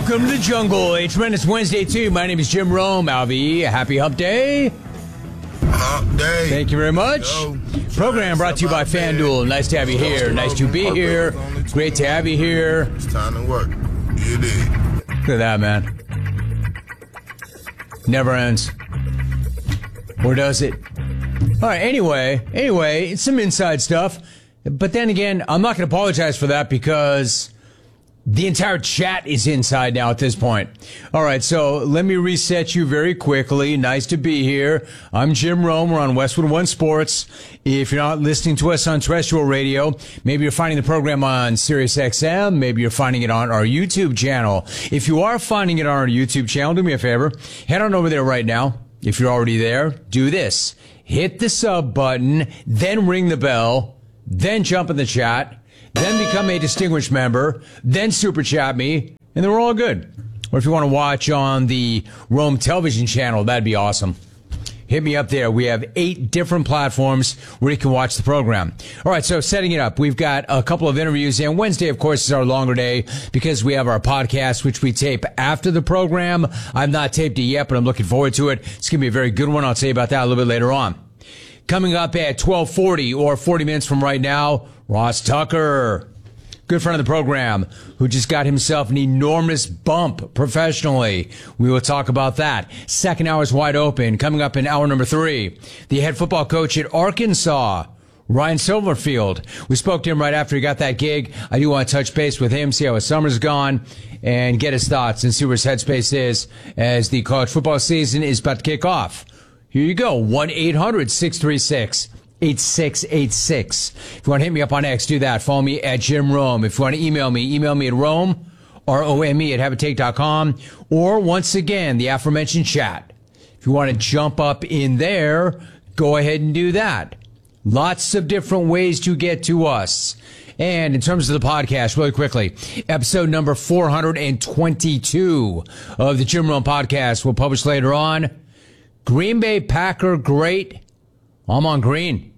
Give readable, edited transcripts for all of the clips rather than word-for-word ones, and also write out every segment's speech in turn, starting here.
Welcome to the jungle. A tremendous Wednesday, too. My name is Jim Rome. Alvy, happy hump day. Hump day. Thank you very much. Program brought to you by FanDuel. Nice to have you here. Nice to be here. Great to have you here. It's time to work. You did. Look at that, man. Never ends. Or does it? All right, anyway, it's some inside stuff. But then again, I'm not going to apologize for that because the entire chat is inside now at this point. All right, so let me reset you very quickly. Nice to be here. I'm Jim Rome. We're on Westwood One Sports. If you're not listening to us on terrestrial radio, maybe you're finding the program on Sirius XM. Maybe you're finding it on our YouTube channel. If you are finding it on our YouTube channel, do me a favor. Head on over there right now. If you're already there, do this. Hit the sub button, then ring the bell, then jump in the chat, then become a distinguished member, then super chat me, and then we're all good. Or if you want to watch on the Rome television channel, that'd be awesome. Hit me up there. We have 8 different platforms where you can watch the program. All right, so setting it up, we've got a couple of interviews, and Wednesday, of course, is our longer day because we have our podcast, which we tape after the program. I've not taped it yet, but I'm looking forward to it. It's going to be a very good one. I'll tell you about that a little bit later on. Coming up at 12:40 or 40 minutes from right now, Ross Tucker, good friend of the program, who just got himself an enormous bump professionally. We will talk about that. Second hour is wide open. Coming up in hour number 3, the head football coach at Arkansas, Ryan Silverfield. We spoke to him right after he got that gig. I do want to touch base with him, see how his summer's gone, and get his thoughts and see where his headspace is as the college football season is about to kick off. Here you go, 1-800-636-8686. If you want to hit me up on X, do that. Follow me at Jim Rome. If you want to email me at Rome, R-O-M-E, at Habitate.com. Or, once again, the aforementioned chat. If you want to jump up in there, go ahead and do that. Lots of different ways to get to us. And in terms of the podcast, really quickly, episode number 422 of the Jim Rome podcast will publish later on. Green Bay Packer great. I'm on green.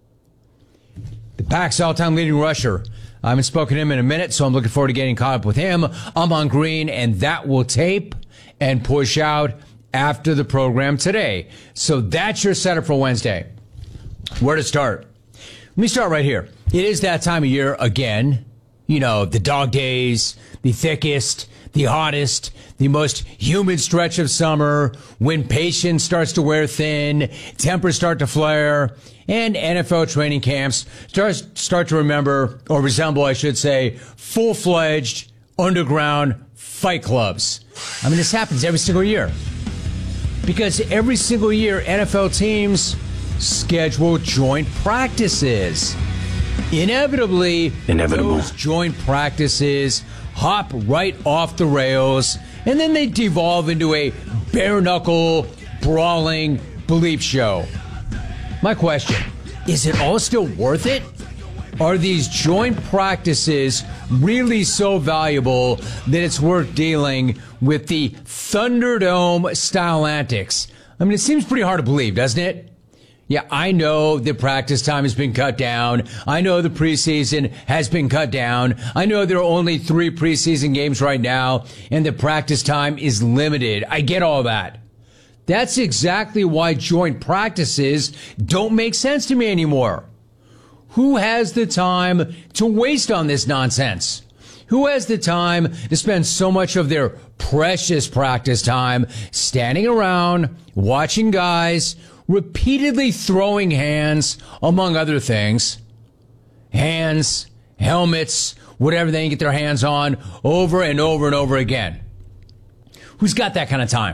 The Pack's all-time leading rusher. I haven't spoken to him in a minute, so I'm looking forward to getting caught up with him. I'm on green, and that will tape and push out after the program today. So that's your setup for Wednesday. Where to start? Let me start right here. It is that time of year again. You know, the dog days, the thickest, the hottest, the most humid stretch of summer, when patience starts to wear thin, tempers start to flare, and NFL training camps start to resemble, I should say, full-fledged underground fight clubs. I mean, this happens every single year. Because every single year, NFL teams schedule joint practices. Inevitably, those joint practices hop right off the rails, and then they devolve into a bare-knuckle, brawling bleep show. My question, is it all still worth it? Are these joint practices really so valuable that it's worth dealing with the Thunderdome-style antics? I mean, it seems pretty hard to believe, doesn't it? Yeah, I know the practice time has been cut down. I know the preseason has been cut down. I know there are only 3 preseason games right now, and the practice time is limited. I get all that. That's exactly why joint practices don't make sense to me anymore. Who has the time to waste on this nonsense? Who has the time to spend so much of their precious practice time standing around, watching guys repeatedly throwing hands, among other things? Hands, helmets, whatever they can get their hands on, over and over and over again. Who's got that kind of time?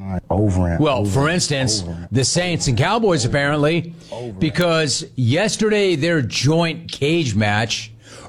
For instance, the Saints and Cowboys apparently, because yesterday their joint cage match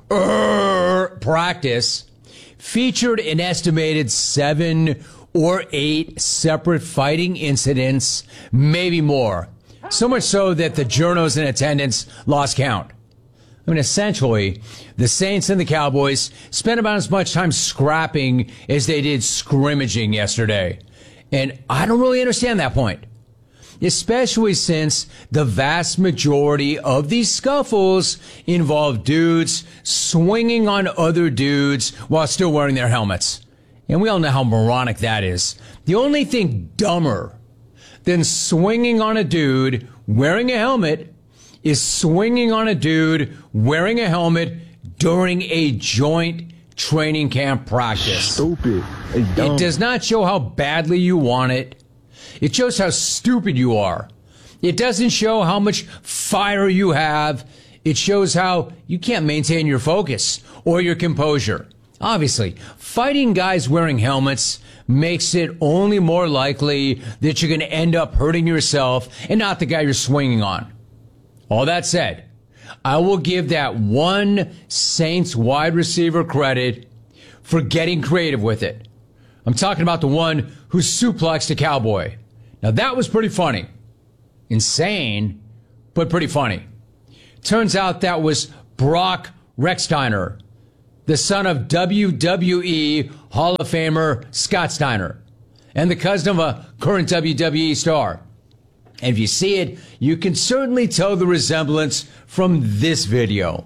practice featured an estimated 7 or 8 separate fighting incidents, maybe more. So much so that the journos in attendance lost count. I mean, essentially, the Saints and the Cowboys spent about as much time scrapping as they did scrimmaging yesterday. And I don't really understand that point. Especially since the vast majority of these scuffles involve dudes swinging on other dudes while still wearing their helmets. And we all know how moronic that is. The only thing dumber than swinging on a dude wearing a helmet is swinging on a dude wearing a helmet during a joint training camp practice. Stupid. It's dumb. It does not show how badly you want it. It shows how stupid you are. It doesn't show how much fire you have. It shows how you can't maintain your focus or your composure. Obviously, fighting guys wearing helmets makes it only more likely that you're going to end up hurting yourself and not the guy you're swinging on. All that said, I will give that one Saints wide receiver credit for getting creative with it. I'm talking about the one who suplexed a Cowboy. Now that was pretty funny. Insane, but pretty funny. Turns out that was Brock Rechsteiner, the son of WWE Hall of Famer Scott Steiner, and the cousin of a current WWE star. And if you see it, you can certainly tell the resemblance from this video.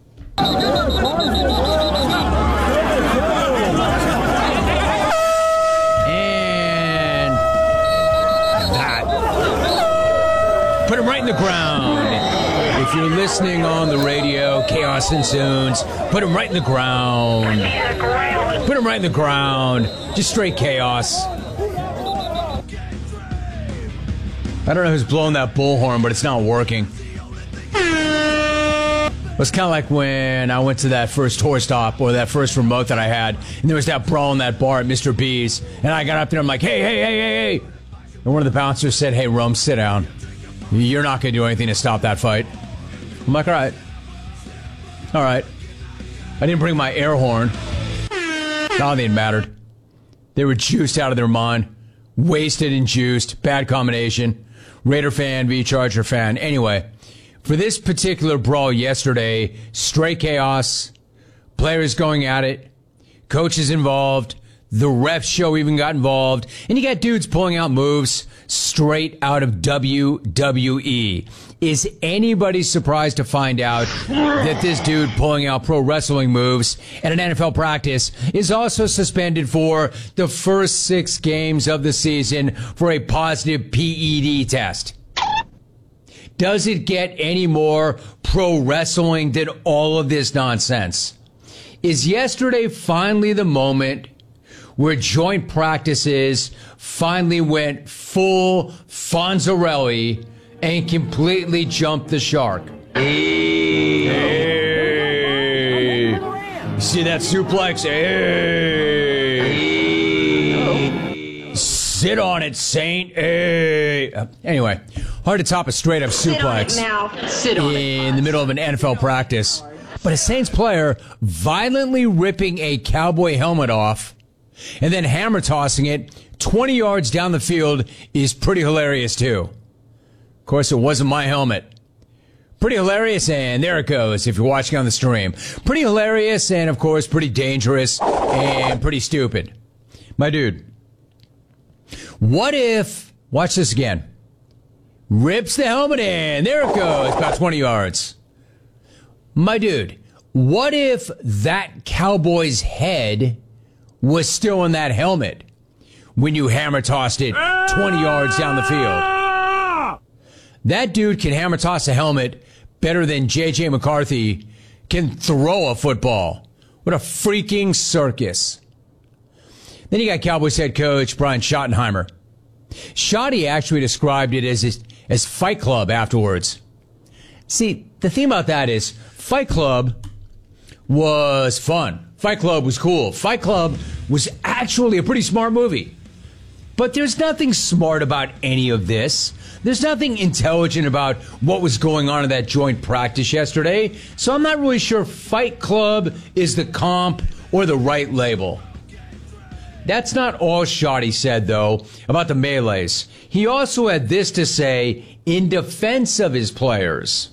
And that. Put him right in the ground. If you're listening on the radio, chaos ensues. Put him right in the ground. Put him right in the ground. Just straight chaos. I don't know who's blowing that bullhorn, but it's not working. It was kind of like when I went to that first tour stop or that first remote that I had, and there was that brawl in that bar at Mr. B's, and I got up there and I'm like, hey. And one of the bouncers said, hey, Rome, sit down. You're not going to do anything to stop that fight. I'm like, all right. I didn't bring my air horn. Nothing it mattered. They were juiced out of their mind. Wasted and juiced. Bad combination. Raider fan v. Charger fan. Anyway, for this particular brawl yesterday, straight chaos. Players going at it. Coaches involved. The ref show even got involved. And you got dudes pulling out moves straight out of WWE. Is anybody surprised to find out that this dude pulling out pro wrestling moves at an NFL practice is also suspended for the first 6 games of the season for a positive PED test? Does it get any more pro wrestling than all of this nonsense? Is yesterday finally the moment where joint practices finally went full Fonzarelli and completely jumped the shark? Hey. You see that suplex? Hey. Sit on it, Saint. Hey. Anyway, hard to top a straight-up suplex Sit on it. in the middle of an NFL practice. But a Saints player violently ripping a Cowboy helmet off and then hammer tossing it 20 yards down the field is pretty hilarious, too. Of course, it wasn't my helmet. Pretty hilarious, and there it goes if you're watching on the stream. Pretty hilarious, and of course, pretty dangerous and pretty stupid. My dude, what if, watch this again, rips the helmet in, there it goes, about 20 yards. My dude, what if that Cowboy's head was still in that helmet when you hammer tossed it 20 yards down the field? That dude can hammer toss a helmet better than J.J. McCarthy can throw a football. What a freaking circus. Then you got Cowboys head coach Brian Schottenheimer. Schotty actually described it as Fight Club afterwards. See, the thing about that is Fight Club was fun. Fight Club was cool. Fight Club was actually a pretty smart movie. But there's nothing smart about any of this. There's nothing intelligent about what was going on in that joint practice yesterday. So I'm not really sure Fight Club is the comp or the right label. That's not all Schotty said, though, about the melees. He also had this to say in defense of his players.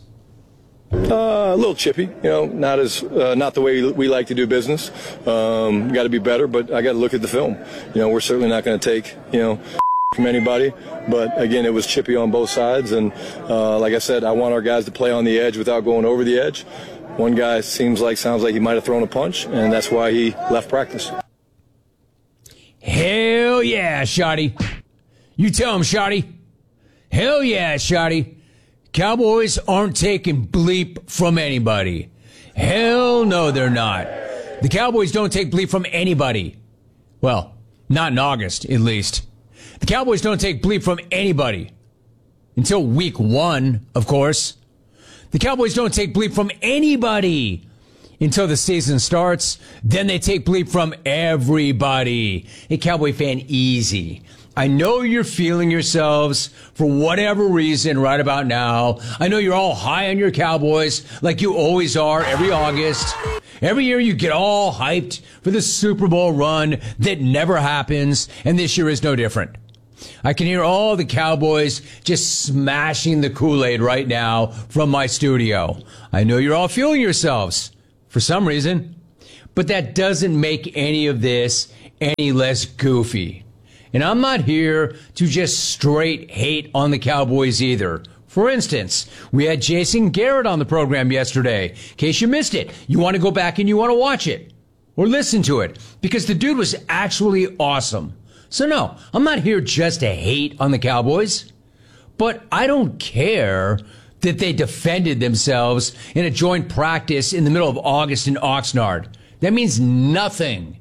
A little chippy, not the way we like to do business. Got to be better, but I got to look at the film. We're certainly not going to take, from anybody. But again, it was chippy on both sides, and like I said, I want our guys to play on the edge without going over the edge. One guy sounds like he might have thrown a punch, and that's why he left practice. Hell yeah, Shotty. You tell him, Shotty. Hell yeah, Shotty. Cowboys aren't taking bleep from anybody. Hell no, they're not. The Cowboys don't take bleep from anybody. Well, not in August, at least. The Cowboys don't take bleep from anybody. Until week 1, of course. The Cowboys don't take bleep from anybody until the season starts. Then they take bleep from everybody. Hey, Cowboy fan, easy. I know you're feeling yourselves for whatever reason right about now. I know you're all high on your Cowboys like you always are every August. Every year you get all hyped for the Super Bowl run that never happens, and this year is no different. I can hear all the Cowboys just smashing the Kool-Aid right now from my studio. I know you're all feeling yourselves for some reason, but that doesn't make any of this any less goofy. And I'm not here to just straight hate on the Cowboys either. For instance, we had Jason Garrett on the program yesterday. In case you missed it, you want to go back and you want to watch it or listen to it because the dude was actually awesome. So no, I'm not here just to hate on the Cowboys, but I don't care that they defended themselves in a joint practice in the middle of August in Oxnard. That means nothing.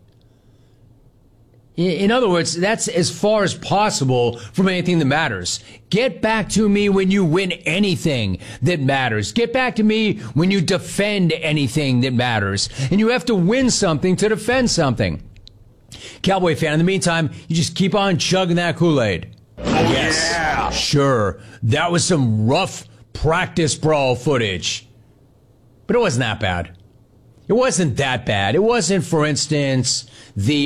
In other words, that's as far as possible from anything that matters. Get back to me when you win anything that matters. Get back to me when you defend anything that matters. And you have to win something to defend something. Cowboy fan, in the meantime, you just keep on chugging that Kool-Aid. Yes, yeah. Sure, that was some rough practice brawl footage. But it wasn't that bad. It wasn't that bad. It wasn't, for instance, the,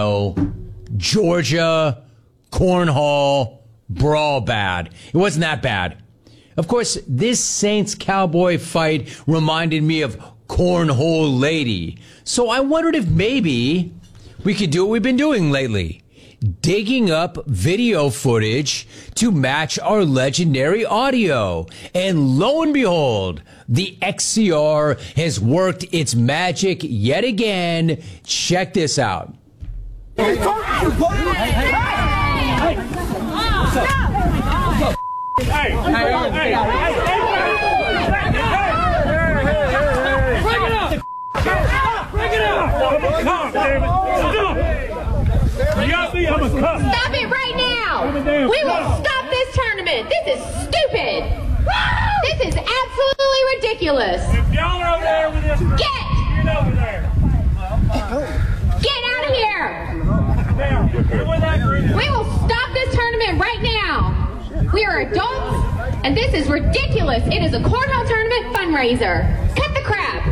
Georgia Cornhole brawl bad. It wasn't that bad. Of course, this Saints-Cowboy fight reminded me of Cornhole Lady. So I wondered if maybe we could do what we've been doing lately. Digging up video footage to match our legendary audio. And lo and behold, the XCR has worked its magic yet again. Check this out. Hey, Stop it right now! We will stop this tournament! This is stupid! This is absolutely ridiculous! If y'all are over there with this, get over there. Get out of here! We will stop this tournament right now! We are adults, and this is ridiculous! It is a cornhole tournament fundraiser! Cut the crap!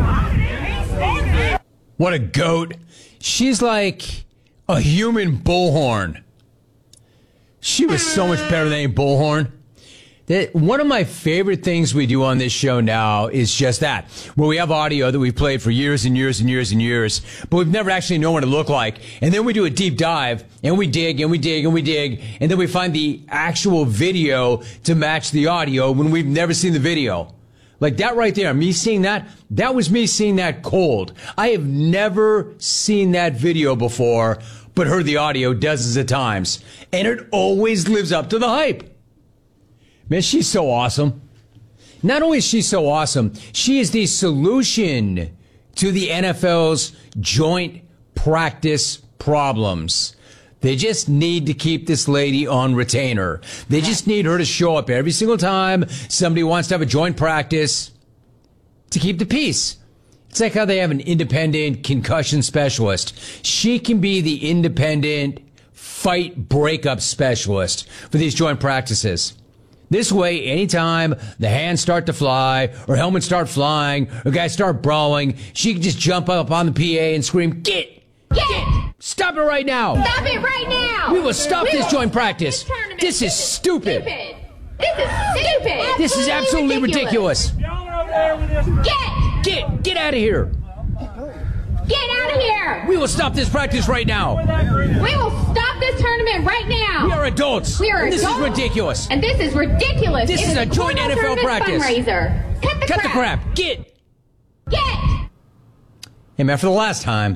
What a goat. She's like a human bullhorn. She was so much better than a bullhorn. One of my favorite things we do on this show now is just that, where we have audio that we've played for years and years and years and years, but we've never actually known what it looked like. And then we do a deep dive, and we dig, and we dig, and we dig, and then we find the actual video to match the audio when we've never seen the video. Like that right there, me seeing that was me seeing that cold. I have never seen that video before, but heard the audio dozens of times. And it always lives up to the hype. Man, she's so awesome. Not only is she so awesome, she is the solution to the NFL's joint practice problems. They just need to keep this lady on retainer. They just need her to show up every single time somebody wants to have a joint practice to keep the peace. It's like how they have an independent concussion specialist. She can be the independent fight breakup specialist for these joint practices. This way, anytime the hands start to fly, or helmets start flying, or guys start brawling, she can just jump up on the PA and scream, Get! Stop it right now! Stop it right now! We will stop this joint practice. This is stupid. This is stupid. This is absolutely ridiculous. Y'all are over there with this. Get out of here. Get out of here! We will stop this practice right now. We will stop this tournament right now! We are adults. We are and adults. This is ridiculous. And this is ridiculous. This is a joint cornhole NFL tournament practice. Fundraiser. Cut the crap. Get. Get! Hey, man, for the last time,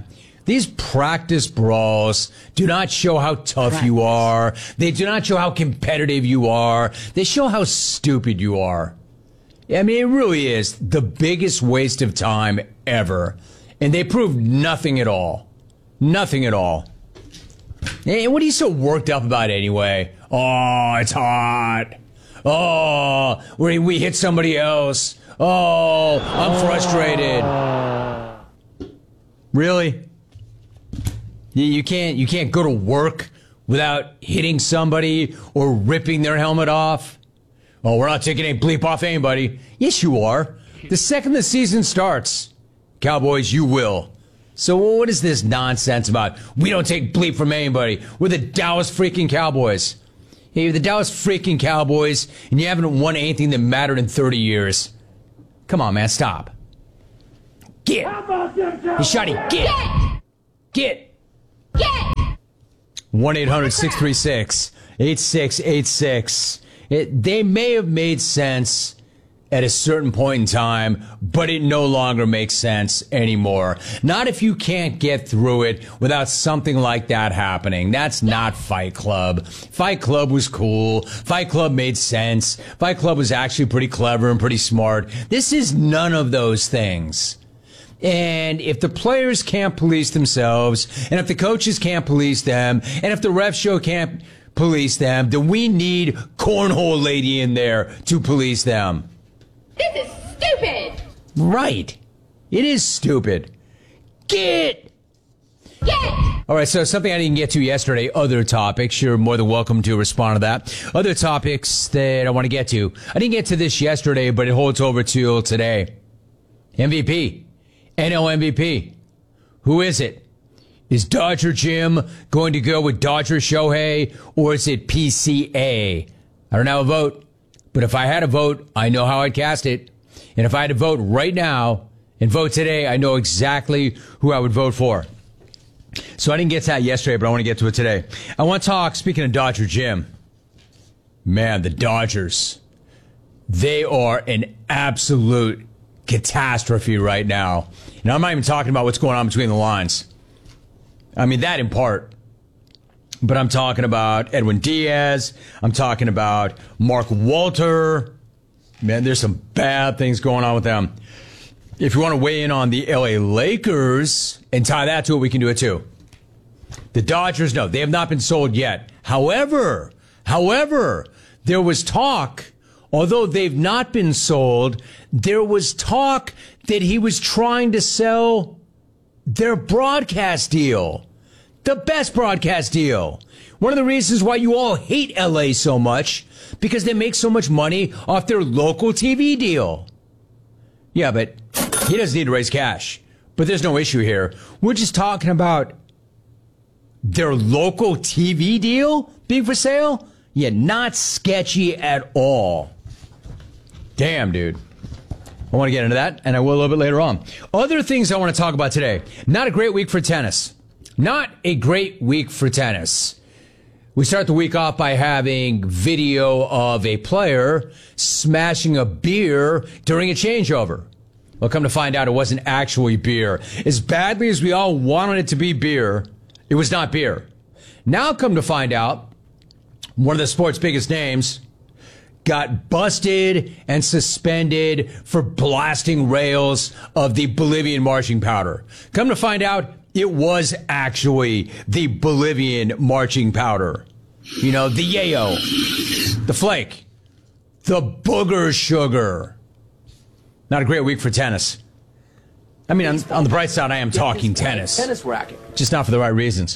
These practice brawls do not show how tough you are. They do not show how competitive you are. They show how stupid you are. I mean, it really is the biggest waste of time ever. And they prove nothing at all. Nothing at all. And what are you so worked up about anyway? Oh, it's hot. Oh, we hit somebody else. Oh, I'm frustrated. Really? You can't go to work without hitting somebody or ripping their helmet off? Oh, we're not taking a bleep off anybody. Yes, you are. The second the season starts, Cowboys, you will. So what is this nonsense about we don't take bleep from anybody? We're the Dallas freaking Cowboys. Hey, you're the Dallas freaking Cowboys, and you haven't won anything that mattered in 30 years. Come on, man, stop. Get. Hey, Shotty, get. Get. 1-800-636-8686. They may have made sense at a certain point in time, but it no longer makes sense anymore. Not if you can't get through it without something like that happening. That's not Fight Club. Fight Club was cool. Fight Club made sense. Fight Club was actually pretty clever and pretty smart. This is none of those things. And if the players can't police themselves, and if the coaches can't police them, and if the ref show can't police them, then we need Cornhole Lady in there to police them. This is stupid. Right. It is stupid. Get. All right, so something I didn't get to yesterday, other topics. You're more than welcome to respond to that. Other topics that I want to get to. I didn't get to this yesterday, but it holds over till today. MVP. NL MVP. Who is it? Is Dodger Jim going to go with Dodger Shohei, or is it PCA? I don't have a vote, but if I had a vote, I know how I'd cast it. And if I had to vote right now and vote today, I know exactly who I would vote for. So I didn't get to that yesterday, but I want to get to it today. I want to talk, speaking of Dodger Jim, man, the Dodgers, they are an absolute catastrophe right now. And I'm not even talking about what's going on between the lines. I mean, that in part. But I'm talking about Edwin Diaz. I'm talking about Mark Walter. Man, there's some bad things going on with them. If you want to weigh in on the LA Lakers and tie that to it, we can do it too. The Dodgers, no, they have not been sold yet. However, there was talk, although they've not been sold, there was talk that he was trying to sell their broadcast deal. The best broadcast deal. One of the reasons why you all hate LA so much, because they make so much money off their local TV deal. Yeah, but he doesn't need to raise cash. But there's no issue here. We're just talking about their local TV deal being for sale? Yeah, not sketchy at all. Damn, dude. I want to get into that, and I will a little bit later on. Other things I want to talk about today. Not a great week for tennis. Not a great week for tennis. We start the week off by having video of a player smashing a beer during a changeover. Well, come to find out, it wasn't actually beer. As badly as we all wanted it to be beer, it was not beer. Now come to find out, one of the sport's biggest names got busted and suspended for blasting rails of the Bolivian marching powder. Come to find out, it was actually the Bolivian marching powder. You know, the yayo, the flake, the booger sugar. Not a great week for tennis. I mean, on the bright side, I am talking tennis. Tennis racket. Just not for the right reasons.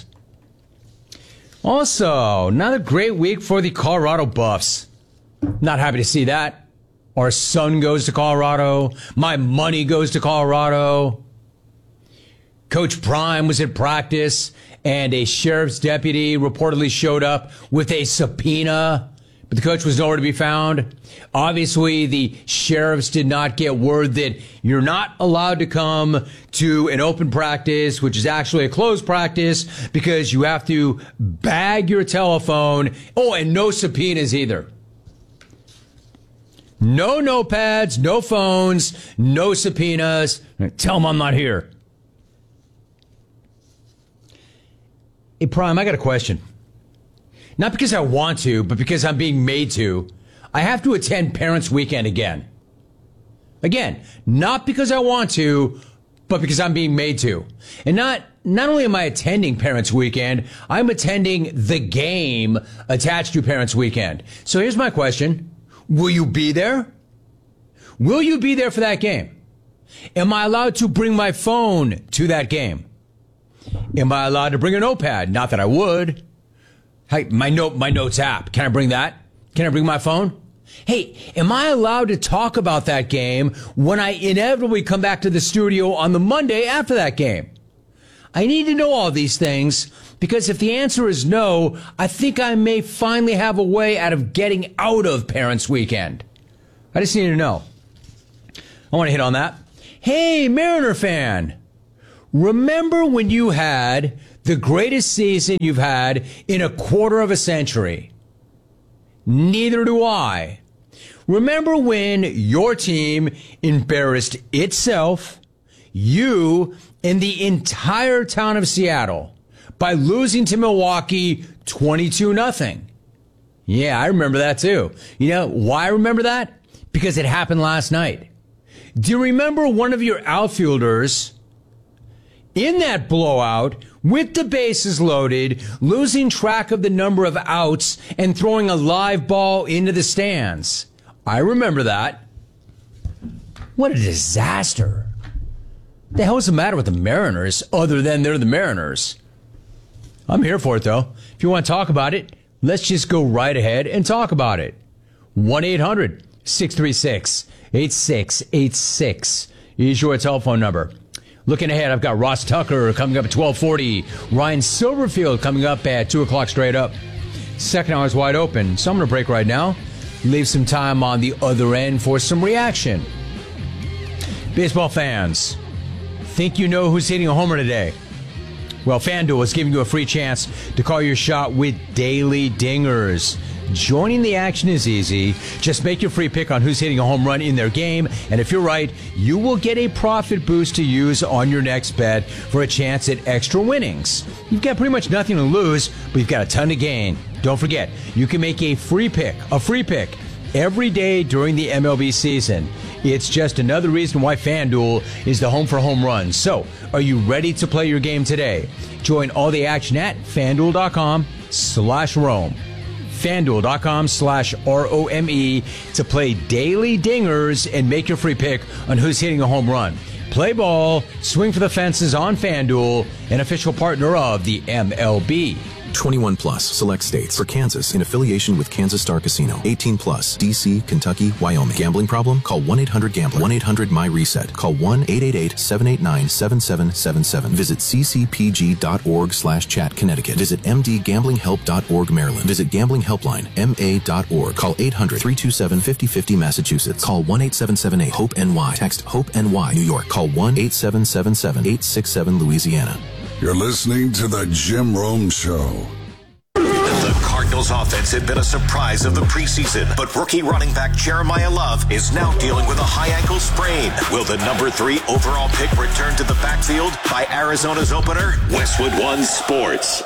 Also, not a great week for the Colorado Buffs. Not happy to see that. Our son goes to Colorado. My money goes to Colorado. Coach Prime was at practice, and a sheriff's deputy reportedly showed up with a subpoena, but the coach was nowhere to be found. Obviously, the sheriffs did not get word that you're not allowed to come to an open practice, which is actually a closed practice, because you have to bag your telephone. Oh, and no subpoenas either. No notepads, no phones, no subpoenas. Tell them I'm not here. Hey, Prime, I got a question. Not because I want to, but because I'm being made to. I have to attend Parents' Weekend again. Again, not because I want to, but because I'm being made to. And not only am I attending Parents' Weekend, I'm attending the game attached to Parents' Weekend. So here's my question. Will you be there? Will you be there for that game? Am I allowed to bring my phone to that game? Am I allowed to bring a notepad? Not that I would. Hey, my notes app. Can I bring that? Can I bring my phone? Hey, am I allowed to talk about that game when I inevitably come back to the studio on the Monday after that game? I need to know all these things because if the answer is no, I think I may finally have a way out of getting out of Parents' Weekend. I just need to know. I want to hit on that. Hey, Mariner fan. Remember when you had the greatest season you've had in a quarter of a century? Neither do I. Remember when your team embarrassed itself, you, and the entire town of Seattle by losing to Milwaukee 22-0? Yeah, I remember that too. You know why I remember that? Because it happened last night. Do you remember one of your outfielders in that blowout with the bases loaded, losing track of the number of outs and throwing a live ball into the stands? I remember that. What a disaster. The hell is the matter with the Mariners other than they're the Mariners? I'm here for it, though. If you want to talk about it, let's just go right ahead and talk about it. 1-800-636-8686 is your telephone number. Looking ahead, I've got Ross Tucker coming up at 12:40. Ryan Silverfield coming up at 2 o'clock straight up. Second hour is wide open, so I'm going to break right now. Leave some time on the other end for some reaction. Baseball fans, think you know who's hitting a homer today? Well, FanDuel is giving you a free chance to call your shot with Daily Dingers. Joining the action is easy. Just make your free pick on who's hitting a home run in their game, and if you're right, you will get a profit boost to use on your next bet for a chance at extra winnings. You've got pretty much nothing to lose, but you've got a ton to gain. Don't forget, you can make a free pick every day during the MLB season. It's just another reason why FanDuel is the home for home runs. So, are you ready to play your game today? Join all the action at FanDuel.com/Rome. FanDuel.com/ROME to play Daily Dingers and make your free pick on who's hitting a home run. Play ball, swing for the fences on FanDuel, an official partner of the MLB. 21 plus, select states. For Kansas, in affiliation with Kansas Star Casino. 18 plus, D.C., Kentucky, Wyoming. Gambling problem? Call 1-800-GAMBLER. 1-800-MY-RESET. Call 1-888-789-7777. Visit ccpg.org/chat, Connecticut. Visit mdgamblinghelp.org, Maryland. Visit Gambling Helpline, ma.org. Call 800-327-5050, Massachusetts. Call 1-8778-HOPE-NY. Text HOPE-NY, New York. Call 1-8777-867, Louisiana. You're listening to the Jim Rome Show. The Cardinals offense had been a surprise of the preseason, but rookie running back Jeremiah Love is now dealing with a high ankle sprain. Will the number 3 overall pick return to the backfield by Arizona's opener? Westwood One Sports.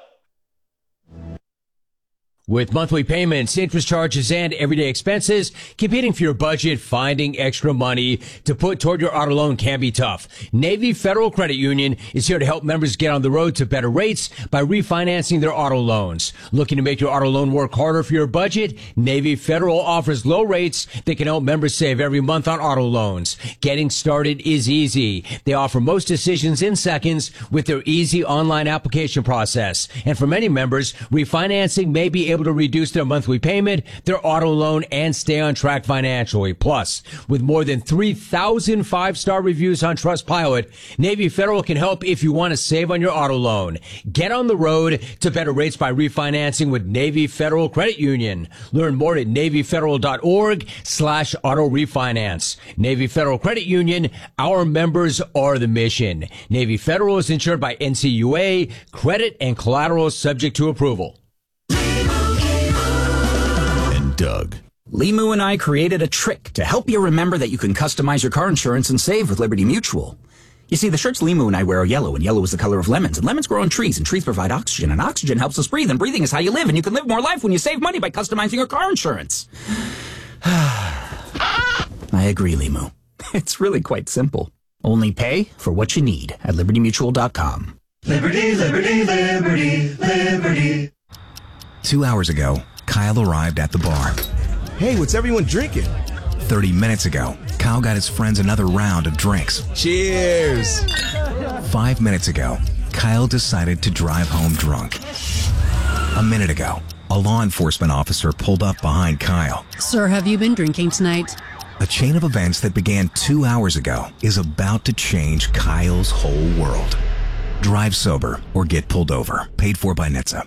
With monthly payments, interest charges, and everyday expenses, competing for your budget, finding extra money to put toward your auto loan can be tough. Navy Federal Credit Union is here to help members get on the road to better rates by refinancing their auto loans. Looking to make your auto loan work harder for your budget? Navy Federal offers low rates that can help members save every month on auto loans. Getting started is easy. They offer most decisions in seconds with their easy online application process. And for many members, refinancing may be able to reduce their monthly payment, their auto loan, and stay on track financially. Plus, with more than 3,000 five-star reviews on Trustpilot, Navy Federal can help if you want to save on your auto loan. Get on the road to better rates by refinancing with Navy Federal Credit Union. Learn more at NavyFederal.org/auto refinance. Navy Federal Credit Union, our members are the mission. Navy Federal is insured by NCUA. Credit and collateral is subject to approval. Doug. Limu and I created a trick to help you remember that you can customize your car insurance and save with Liberty Mutual. You see, the shirts Limu and I wear are yellow, and yellow is the color of lemons, and lemons grow on trees, and trees provide oxygen, and oxygen helps us breathe, and breathing is how you live, and you can live more life when you save money by customizing your car insurance. I agree, Limu. It's really quite simple. Only pay for what you need at LibertyMutual.com. Liberty, liberty, liberty, liberty. 2 hours ago, Kyle arrived at the bar. Hey, what's everyone drinking? 30 minutes ago, Kyle got his friends another round of drinks. Cheers! 5 minutes ago, Kyle decided to drive home drunk. A minute ago, a law enforcement officer pulled up behind Kyle. Sir, have you been drinking tonight? A chain of events that began 2 hours ago is about to change Kyle's whole world. Drive sober or get pulled over. Paid for by NHTSA.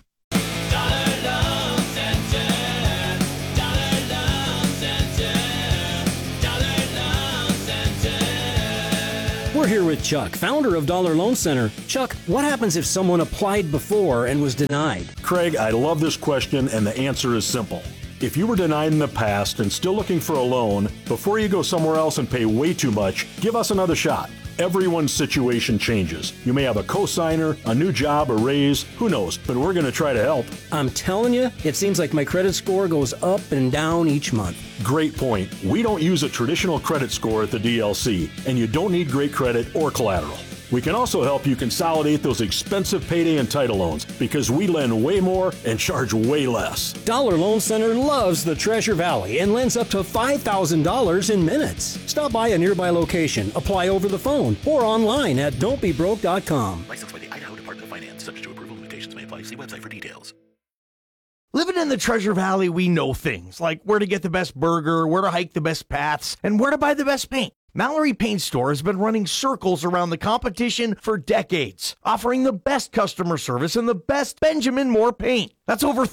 We're here with Chuck, founder of Dollar Loan Center. Chuck, what happens if someone applied before and was denied? Craig, I love this question, and the answer is simple. If you were denied in the past and still looking for a loan, before you go somewhere else and pay way too much, give us another shot. Everyone's situation changes. You may have a cosigner, a new job, a raise, who knows, but we're going to try to help. I'm telling you, it seems like my credit score goes up and down each month. Great point. We don't use a traditional credit score at the DLC, and you don't need great credit or collateral. We can also help you consolidate those expensive payday and title loans because we lend way more and charge way less. Dollar Loan Center loves the Treasure Valley and lends up to $5,000 in minutes. Stop by a nearby location, apply over the phone, or online at don'tbebroke.com. Licensed by the Idaho Department of Finance. Subject to approval, limitations may apply. See website for details. Living in the Treasure Valley, we know things like where to get the best burger, where to hike the best paths, and where to buy the best paint. Mallory Paint Store has been running circles around the competition for decades, offering the best customer service and the best Benjamin Moore paint. That's over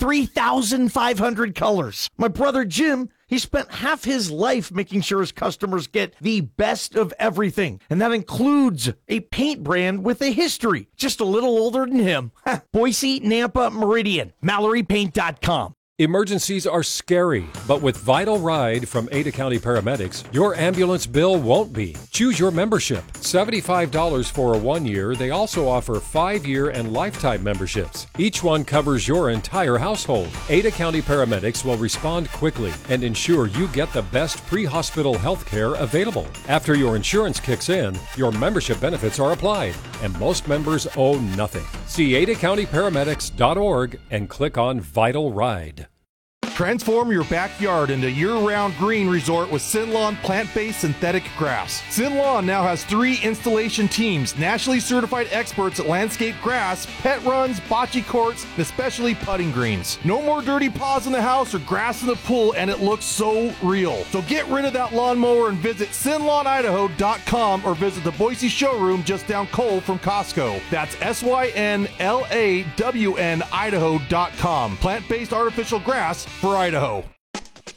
3,500 colors. My brother Jim, he spent half his life making sure his customers get the best of everything, and that includes a paint brand with a history, just a little older than him. Boise, Nampa, Meridian, MalloryPaint.com. Emergencies are scary, but with Vital Ride from Ada County Paramedics, your ambulance bill won't be. Choose your membership. $75 for a 1 year. They also offer 5-year and lifetime memberships. Each one covers your entire household. Ada County Paramedics will respond quickly and ensure you get the best pre-hospital health care available. After your insurance kicks in, your membership benefits are applied, and most members owe nothing. See adacountyparamedics.org and click on Vital Ride. Transform your backyard into year-round green resort with Sinlawn plant-based synthetic grass. Sinlawn now has 3 installation teams, nationally certified experts at landscape grass, pet runs, bocce courts, and especially putting greens. No more dirty paws in the house or grass in the pool, and it looks so real. So get rid of that lawnmower and visit SinlawnIdaho.com or visit the Boise showroom just down Cole from Costco. That's SYNLAWN Idaho.com. Plant-based artificial grass for Idaho.